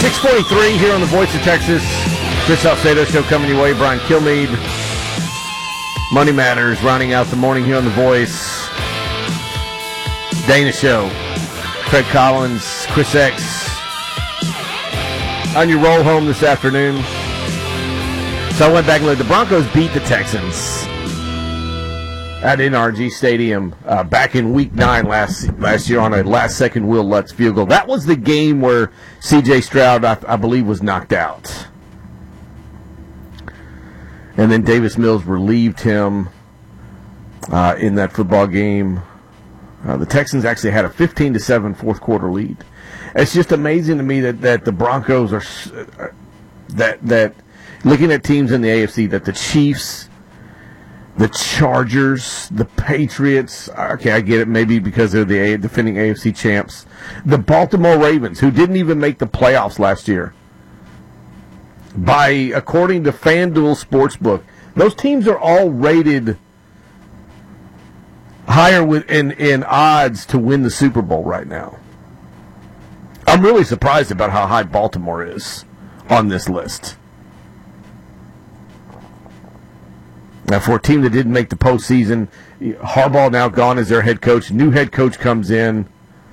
6:43 here on the Voice of Texas. Chris Salcedo Show coming your way. Brian Kilmeade. Money Matters rounding out the morning here on the Voice. Dana Show. Craig Collins, Chris X. On your roll home this afternoon. So I went back and looked. The Broncos beat the Texans at NRG Stadium back in Week 9 last year on a last-second Will Lutz field goal. That was the game where C.J. Stroud, I believe, was knocked out. And then Davis Mills relieved him in that football game. The Texans actually had a 15-7 fourth-quarter lead. It's just amazing to me that the Broncos are that looking at teams in the AFC, that the Chiefs, the Chargers, the Patriots, okay, I get it, maybe because they're the defending AFC champs. The Baltimore Ravens, who didn't even make the playoffs last year. According to FanDuel Sportsbook, those teams are all rated higher in odds to win the Super Bowl right now. I'm really surprised about how high Baltimore is on this list. Now, for a team that didn't make the postseason, Harbaugh now gone as their head coach. New head coach comes in.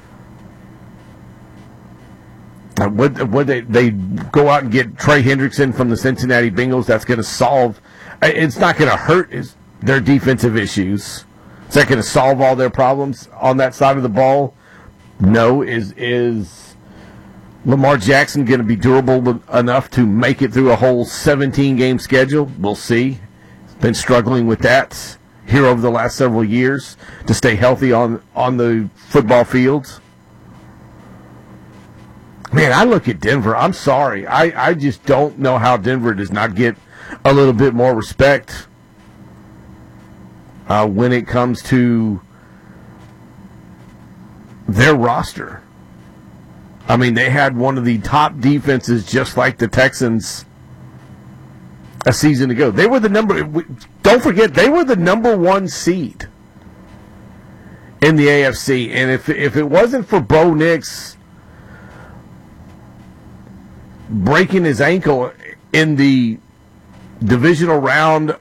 Would they go out and get Trey Hendrickson from the Cincinnati Bengals? That's going to solve. It's not going to hurt their defensive issues. Is that going to solve all their problems on that side of the ball? No. Is Lamar Jackson going to be durable enough to make it through a whole 17-game schedule? We'll see. Been struggling with that here over the last several years to stay healthy on the football fields. Man, I look at Denver. I'm sorry. I just don't know how Denver does not get a little bit more respect when it comes to their roster. I mean, they had one of the top defenses just like the Texans a season ago. They were don't forget, they were the number 1 seed in the AFC. And if it wasn't for Bo Nix breaking his ankle in the divisional round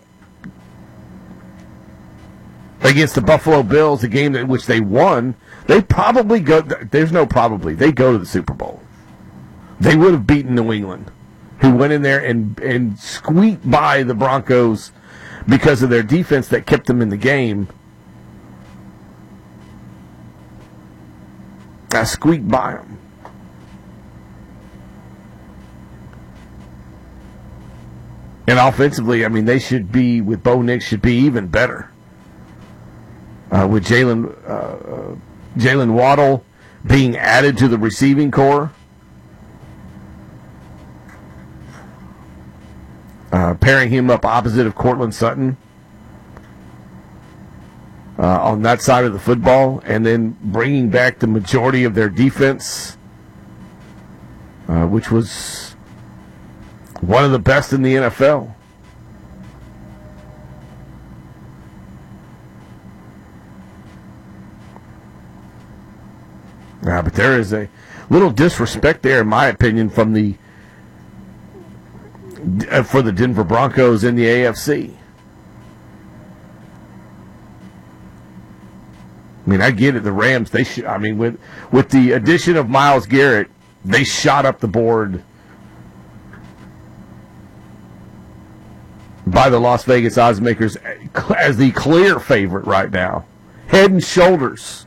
against the Buffalo Bills, the game in which they won, they probably go. There's no probably. They go to the Super Bowl. They would have beaten New England, who went in there and squeaked by the Broncos because of their defense that kept them in the game. I squeaked by them. And offensively, I mean, they should be, with Bo Nix, should be even better. With Jalen Waddle being added to the receiving corps. Pairing him up opposite of Cortland Sutton on that side of the football, and then bringing back the majority of their defense, which was one of the best in the NFL. But there is a little disrespect there, in my opinion, from for the Denver Broncos in the AFC. I mean, I get it. The Rams, with the addition of Myles Garrett, they shot up the board by the Las Vegas oddsmakers as the clear favorite right now. Head and shoulders